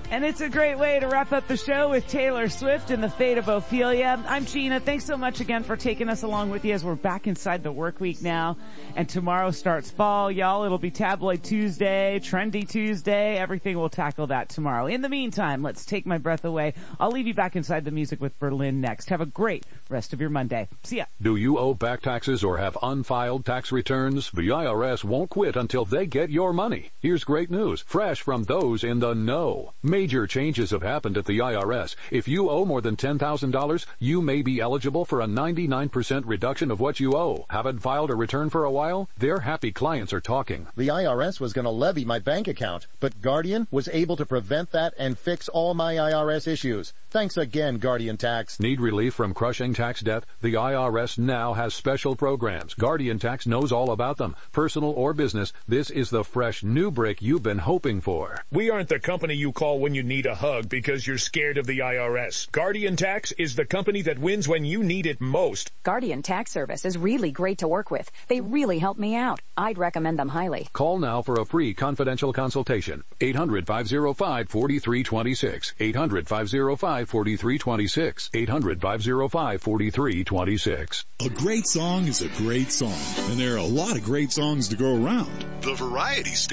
And it's a great way to wrap up the show with Taylor Swift and the Fate of Ophelia. I'm Gina. Thanks so much again for taking us along with you as we're back inside the work week now. And tomorrow starts fall, y'all. It'll be Tabloid Tuesday, Trendy Tuesday. Everything we'll tackle that tomorrow. In the meantime, let's take my breath away. I'll leave you back inside the music with Berlin next. Have a great rest of your Monday. See ya. Do you owe back taxes or have unfiled tax returns? The IRS won't quit until they get your money. Here's great news, fresh from those in the know. Major changes have happened at the IRS. If you owe more than $10,000, you may be eligible for a 99% reduction of what you owe. Haven't filed a return for a while? Their happy clients are talking. The IRS was going to levy my bank account, but Guardian was able to prevent that and fix all my IRS issues. Thanks again, Guardian Tax. Need relief from crushing tax debt? The IRS now has special programs. Guardian Tax knows all about them. Personal or business, this is the fresh new break you've been hoping for. We aren't the company you call when you need a hug because you're scared of the IRS. Guardian Tax is the company that wins when you need it most. Guardian Tax Service is really great to work with. They really help me out. I'd recommend them highly. Call now for a free confidential consultation. 800-505-4326. 800-505-4326. 800-505-4326. A great song is a great song, and there are a lot of great songs to go around. The Variety